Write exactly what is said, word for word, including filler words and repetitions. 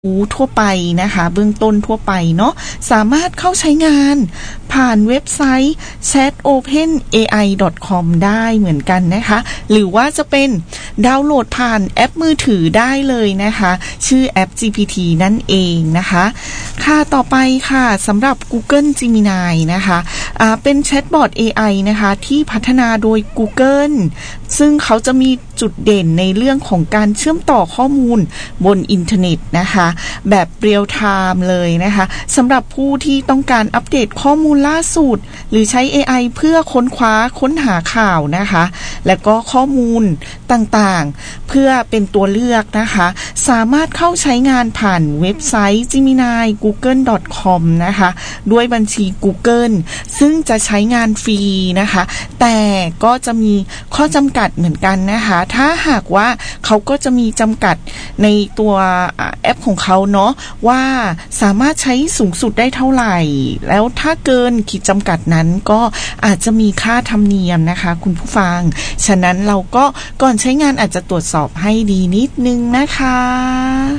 ทั่วไปนะคะเบื้องต้นทั่วไปเนาะสามารถเข้าใช้งานผ่านเว็บไซต์ แชท โอเพน เอ ไอ ดอท คอม ได้เหมือนกันนะคะหรือว่าจะเป็นดาวน์โหลดผ่านแอปมือถือได้เลยนะคะชื่อแอป จี พี ที นั่นเองนะคะค่ะต่อไปค่ะสำหรับ Google Gemini นะคะอ่าเป็นแชทบอท เอ ไอ นะคะที่พัฒนาโดย Google ซึ่งเขาจะมีจุดเด่นในเรื่องของการเชื่อมต่อข้อมูลบนอินเทอร์เน็ตนะคะแบบเรียลไทม์เลยนะคะสำหรับผู้ที่ต้องการอัปเดตข้อมูลล่าสุดหรือใช้ เอ ไอ เพื่อค้นคว้าค้นหาข่าวนะคะและก็ข้อมูลต่างๆเพื่อเป็นตัวเลือกนะคะสามารถเข้าใช้งานผ่านเว็บไซต์ Gemini กูเกิล ดอท คอม นะคะด้วยบัญชี Google ซึ่งจะใช้งานฟรีนะคะแต่ก็จะมีข้อจำกัดเหมือนกันนะคะถ้าหากว่าเขาก็จะมีจำกัดในตัวแอปของเขาเนาะว่าสามารถใช้สูงสุดได้เท่าไหร่แล้วถ้าเกินขีดจำกัดนั้นก็อาจจะมีค่าธรรมเนียมนะคะคุณผู้ฟังฉะนั้นเราก็ก่อนใช้งานอาจจะตรวจสอบให้ดีนิดนึงนะคะ